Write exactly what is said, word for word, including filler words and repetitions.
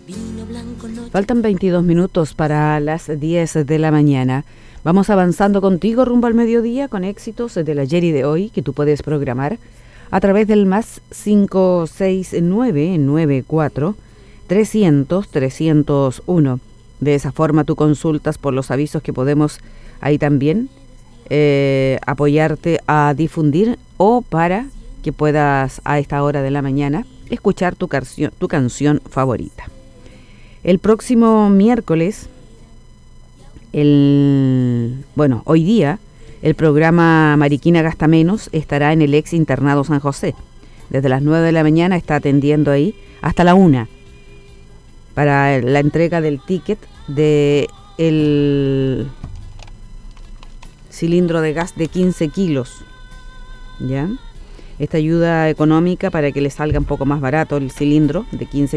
Faltan veintidós minutos para las diez de la mañana. Vamos avanzando contigo rumbo al mediodía con éxitos del ayer y de hoy que tú puedes programar a través del más cinco seis nueve nueve cuatro trescientos trescientos uno. De esa forma tú consultas por los avisos que podemos ahí también eh, apoyarte a difundir o para que puedas a esta hora de la mañana escuchar tu, canción, tu canción favorita. El próximo miércoles, el bueno, hoy día, el programa Mariquina Gasta Menos estará en el ex internado San José. Desde las nueve de la mañana está atendiendo ahí hasta la una para la entrega del ticket de el cilindro de gas de quince kilos. ¿Ya? Esta ayuda económica para que le salga un poco más barato el cilindro de quince